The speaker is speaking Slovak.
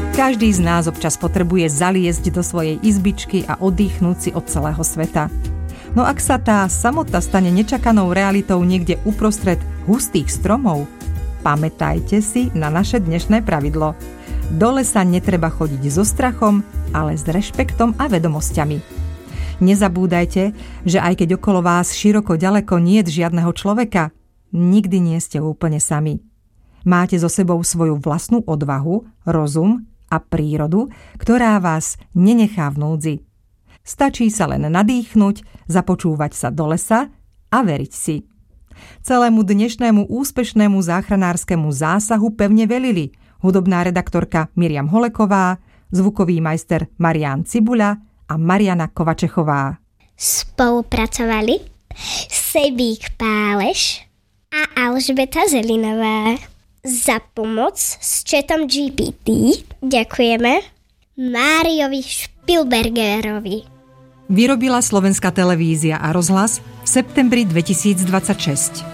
Každý z nás občas potrebuje zaliesť do svojej izbičky a oddychnúť si od celého sveta. No ak sa tá samota stane nečakanou realitou niekde uprostred hustých stromov, pamätajte si na naše dnešné pravidlo. Do lesa netreba chodiť so strachom, ale s rešpektom a vedomosťami. Nezabúdajte, že aj keď okolo vás široko ďaleko niet žiadneho človeka, nikdy nie ste úplne sami. Máte so sebou svoju vlastnú odvahu, rozum a prírodu, ktorá vás nenechá v núdzi. Stačí sa len nadýchnuť, započúvať sa do lesa a veriť si. Celému dnešnému úspešnému záchranárskemu zásahu pevne velili hudobná redaktorka Miriam Holeková, zvukový majster Marián Cibuľa a Mariana Kovačechová. Spolupracovali Sebík Páleš a Alžbeta Zelinová. Za pomoc s chatom GPT ďakujeme Máriovi Špilbergerovi. Vyrobila Slovenská televízia a rozhlas v septembri 2026.